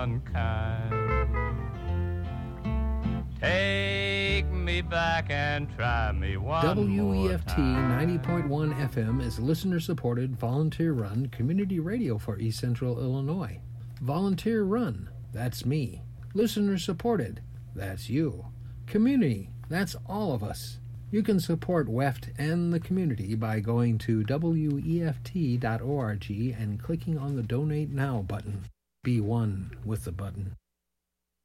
unkind. Take me back and try me one more WEFT time. 90.1 FM is listener-supported, volunteer-run community radio for East Central Illinois. Volunteer-run, that's me. Listener-supported, that's you. Community, that's all of us. You can support WEFT and the community by going to WEFT.org and clicking on the Donate Now button. Be one with the button.